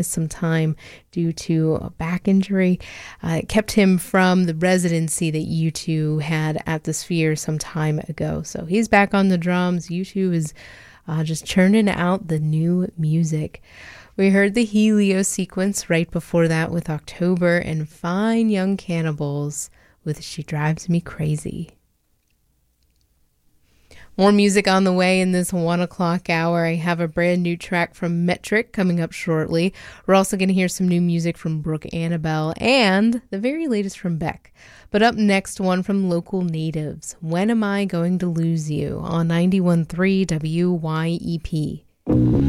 some time due to a back injury. It kept him from the residency that U2 had at the Sphere some time ago. So he's back on the drums. U2 is just churning out the new music. We heard the Helio sequence right before that with October, and Fine Young Cannibals with She Drives Me Crazy. More music on the way in this 1 o'clock hour. I have a brand new track from Metric coming up shortly. We're also going to hear some new music from Brooke Annabelle and the very latest from Beck. But up next, one from Local Natives, When Am I Going to Lose You on 91.3 WYEP.